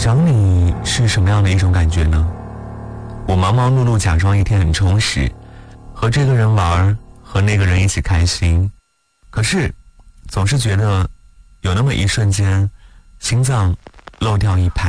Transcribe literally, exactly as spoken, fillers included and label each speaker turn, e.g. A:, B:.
A: 想你是什么样的一种感觉呢？我忙忙碌碌假装一天很充实，和这个人玩，和那个人一起开心，可是总是觉得有那么一瞬间心脏漏掉一拍。